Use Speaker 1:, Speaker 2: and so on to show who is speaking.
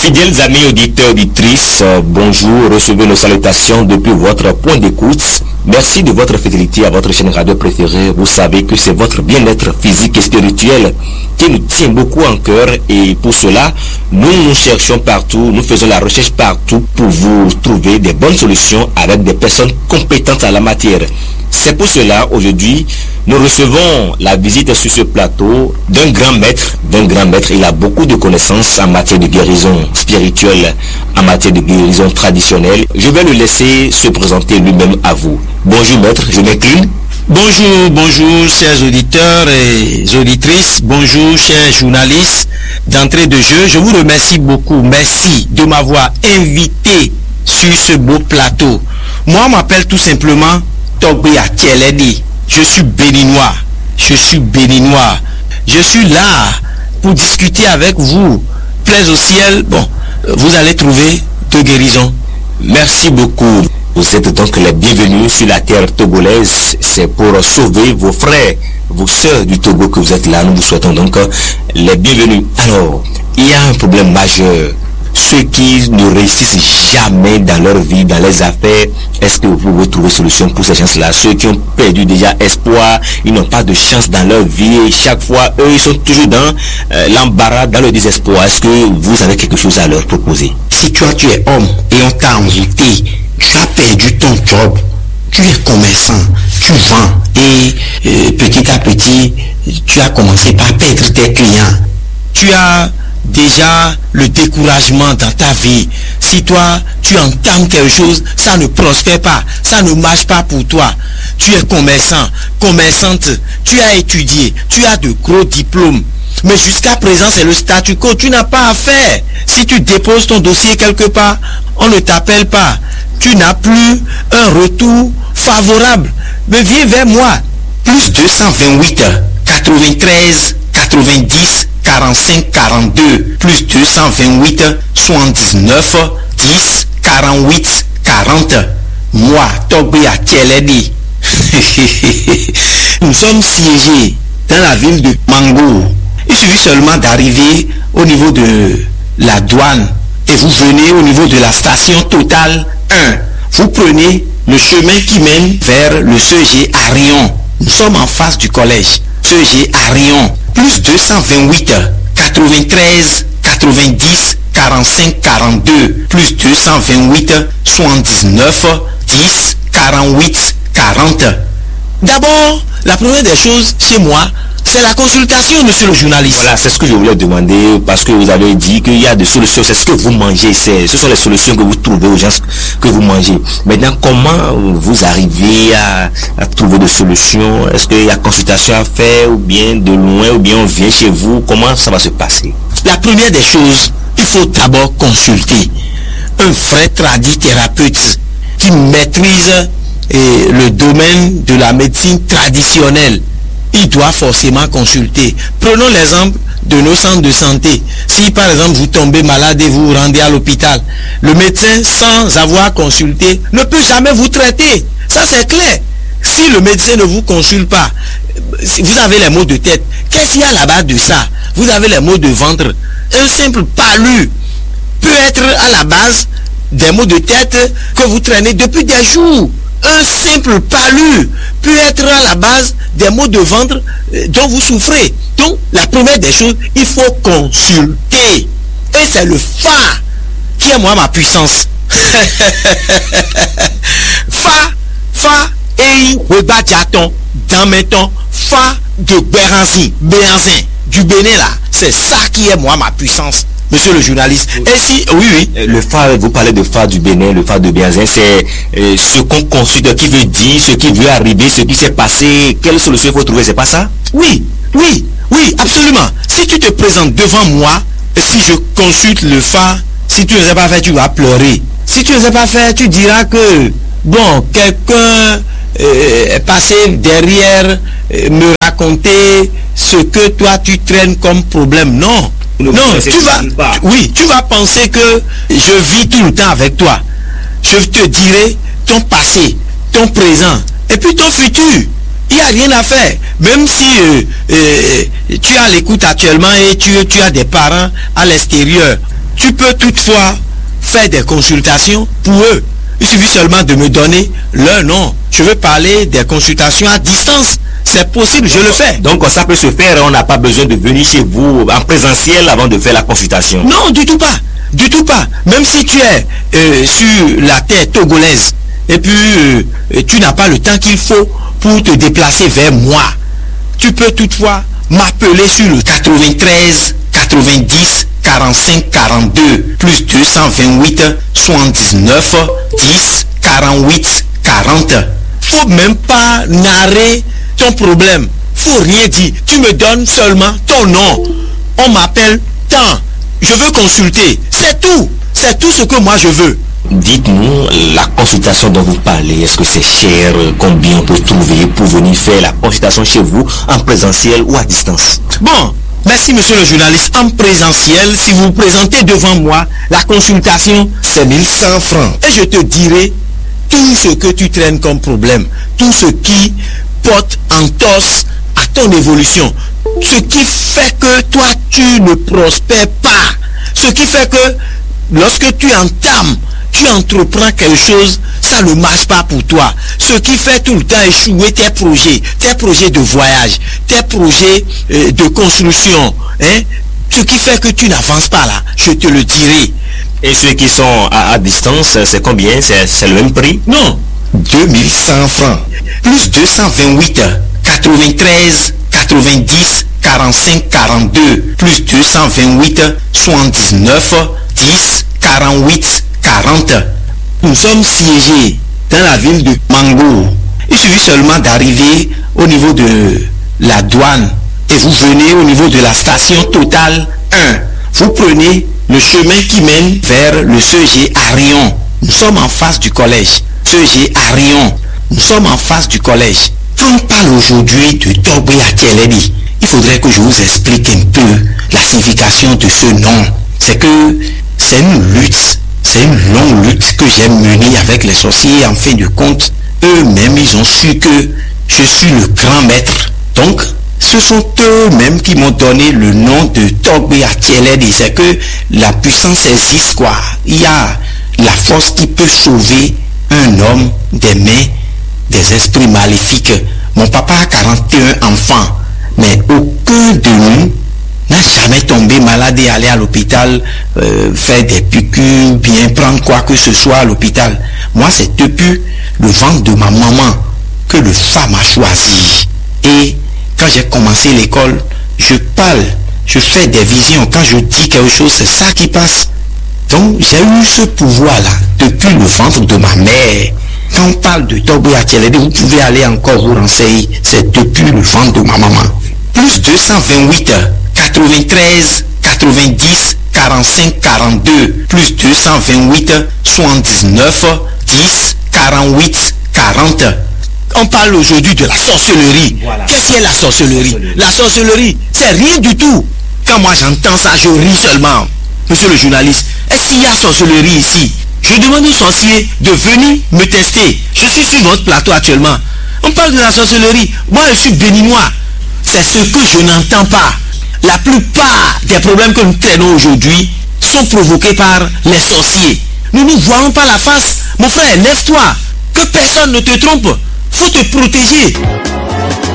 Speaker 1: Fidèles amis auditeurs, auditrices, bonjour, recevez nos salutations depuis votre point d'écoute. Merci de votre fidélité à votre chaîne radio préférée. Vous savez que c'est votre bien-être physique et spirituel qui nous tient beaucoup en cœur et pour cela, nous cherchons partout, nous faisons la recherche partout pour vous trouver des bonnes solutions avec des personnes compétentes en la matière. C'est pour cela, aujourd'hui, nous recevons la visite sur ce plateau d'un grand maître. Il a beaucoup de connaissances en matière de guérison spirituelle, en matière de guérison traditionnelle. Je vais le laisser se présenter lui-même à vous. Bonjour maître, je m'incline.
Speaker 2: Bonjour chers auditeurs et auditrices, bonjour chers journalistes. D'entrée de jeu, je vous remercie beaucoup. Merci de m'avoir invité sur ce beau plateau. Moi, on m'appelle tout simplement Togbe Atieledi. Je suis béninois. Je suis là pour discuter avec vous. Plaise au ciel. Bon, vous allez trouver de guérison.
Speaker 1: Merci beaucoup. Vous êtes donc les bienvenus sur la terre togolaise. C'est pour sauver vos frères, vos sœurs du Togo que vous êtes là. Nous vous souhaitons donc les bienvenus. Alors, il y a un problème majeur. Ceux qui ne réussissent jamais dans leur vie, dans les affaires, est-ce que vous pouvez trouver solution pour ces gens-là? Ceux qui ont perdu déjà espoir, ils n'ont pas de chance dans leur vie et chaque fois, eux, ils sont toujours dans l'embarras, dans le désespoir. Est-ce que vous avez quelque chose à leur proposer?
Speaker 2: Si toi, tu es homme et on t'a invité, tu as perdu ton job, tu es commerçant, tu vends et petit à petit, tu as commencé par perdre tes clients. Tu as déjà le découragement dans ta vie. Si toi, tu entames quelque chose, ça ne prospère pas, ça ne marche pas pour toi. Tu es commerçant, commerçante, tu as étudié, tu as de gros diplômes. Mais jusqu'à présent, c'est le statu quo, tu n'as pas à faire. Si tu déposes ton dossier quelque part, on ne t'appelle pas. Tu n'as plus un retour favorable. Mais viens vers moi. Plus 228 93 90 45 42 plus 228 79 10 48 40. Moi, Togbe Atieledi. Nous sommes siégés dans la ville de Mango. Il suffit seulement d'arriver au niveau de la douane et vous venez au niveau de la station Total 1. Vous prenez le chemin qui mène vers le CEG à Rion. Nous sommes en face du collège. CEG à Rion. Plus 228 93 90 45 42 plus 228 79 10 48 40. D'abord, la première des choses chez moi, c'est la consultation, monsieur le journaliste.
Speaker 1: Voilà, c'est ce que je voulais demander parce que vous avez dit qu'il y a des solutions. C'est ce que vous mangez, ce sont les solutions que vous trouvez aux gens que vous mangez. Maintenant, comment vous arrivez à trouver des solutions? Est-ce qu'il y a consultation à faire ou bien de loin ou bien on vient chez vous? Comment ça va se passer?
Speaker 2: La première des choses, il faut d'abord consulter un vrai tradithérapeute qui maîtrise le domaine de la médecine traditionnelle. Il doit forcément consulter. Prenons l'exemple de nos centres de santé. Si par exemple vous tombez malade et vous vous rendez à l'hôpital, le médecin sans avoir consulté ne peut jamais vous traiter. Ça c'est clair. Si le médecin ne vous consulte pas, vous avez les maux de tête. Qu'est-ce qu'il y a là-bas de ça? Vous avez les maux de ventre. Un simple palu peut être à la base des maux de tête que vous traînez depuis des jours. Un simple palu peut être à la base des maux de ventre dont vous souffrez. Donc, la première des choses, il faut consulter. Et c'est le Fa qui est moi ma puissance. Fa, et Webajaton, dans mes temps, Fa de Béhanzin, du Bénin là. C'est ça qui est moi ma puissance. Monsieur le journaliste.
Speaker 1: Oui. Et si, oui. Le Fa, vous parlez de Fa du Bénin, le Fa de Béhanzin, c'est ce qu'on consulte, qui veut dire, ce qui veut arriver, ce qui s'est passé, quelle solution il faut trouver, c'est pas ça?
Speaker 2: Oui, absolument. Si tu te présentes devant moi, si je consulte le Fa, si tu ne sais pas faire, tu vas pleurer. Si tu ne sais pas faire, tu diras que, bon, quelqu'un est passé derrière me raconter ce que toi tu traînes comme problème. Non, tu vas penser que je vis tout le temps avec toi. Je te dirai ton passé, ton présent et puis ton futur. Il n'y a rien à faire. Même si tu as l'écoute actuellement et tu as des parents à l'extérieur, Tu peux toutefois faire des consultations pour eux. Il suffit seulement de me donner leur nom. Je veux parler des consultations à distance. C'est possible, je le fais.
Speaker 1: Donc ça peut se faire, on n'a pas besoin de venir chez vous en présentiel avant de faire la consultation.
Speaker 2: Non, du tout pas. Du tout pas. Même si tu es sur la terre togolaise et puis tu n'as pas le temps qu'il faut pour te déplacer vers moi, tu peux toutefois m'appeler sur le 93 90 45 42 plus 228 79 10 48 40. Faut même pas narrer ton problème. Faut rien dire. Tu me donnes seulement ton nom. On m'appelle tant. Je veux consulter. C'est tout. C'est tout ce que moi je veux.
Speaker 1: Dites-nous, la consultation dont vous parlez, est-ce que c'est cher? Combien on peut trouver pour venir faire la consultation chez vous en présentiel ou à distance?
Speaker 2: Bon, merci monsieur le journaliste. En présentiel, si vous vous présentez devant moi, la consultation, c'est 1100 francs. Et je te dirai tout ce que tu traînes comme problème, tout ce qui porte entorse à ton évolution, ce qui fait que toi, tu ne prospères pas, ce qui fait que lorsque tu entames, tu entreprends quelque chose, ça ne marche pas pour toi. Ce qui fait tout le temps échouer tes projets de voyage, tes projets de construction, hein? Ce qui fait que tu n'avances pas là, je te le dirai.
Speaker 1: Et ceux qui sont à distance, c'est combien? C'est le même prix?
Speaker 2: Non, 2100 francs, plus 228, 93, 90, 45, 42, plus 228, 79, 10, 48, 40. Nous sommes siégés dans la ville de Mango. Il suffit seulement d'arriver au niveau de la douane et vous venez au niveau de la station Total 1. Vous prenez le chemin qui mène vers le CEG Arion. Nous sommes en face du collège. CEG Arion. Nous sommes en face du collège. Quand on parle aujourd'hui de Togbe Atieledi, il faudrait que je vous explique un peu la signification de ce nom. C'est que c'est une lutte. C'est une longue lutte que j'ai menée avec les sorciers. En fin de compte, eux-mêmes, ils ont su que je suis le grand maître. Donc, ce sont eux-mêmes qui m'ont donné le nom de Togbe Atieledi. C'est que la puissance existe, quoi. Il y a la force qui peut sauver un homme des mains des esprits maléfiques. Mon papa a 41 enfants, mais aucun de nous n'a jamais tombé malade et allé à l'hôpital faire des piqûres, bien prendre quoi que ce soit à l'hôpital. Moi, c'est depuis le ventre de ma maman que le phare m'a choisi. Et quand j'ai commencé l'école, je parle, je fais des visions. Quand je dis quelque chose, c'est ça qui passe. Donc, j'ai eu ce pouvoir-là depuis le ventre de ma mère. Quand on parle de Togbe Atieledi, vous pouvez aller encore vous renseigner. C'est depuis le ventre de ma maman. Plus 228, 93, 90, 45, 42, plus 228, 79, 10, 48, 40. On parle aujourd'hui de la sorcellerie. Voilà. Qu'est-ce qu'est la sorcellerie? La sorcellerie, c'est rien du tout. Quand moi j'entends ça, je ris seulement. Monsieur le journaliste, est-ce qu'il y a sorcellerie ici? Je demande aux sorciers de venir me tester. Je suis sur notre plateau actuellement. On parle de la sorcellerie. Moi, je suis béninois. C'est ce que je n'entends pas. La plupart des problèmes que nous traînons aujourd'hui sont provoqués par les sorciers. Nous ne nous voyons pas la face. Mon frère, lève-toi. Que personne ne te trompe. Faut te protéger.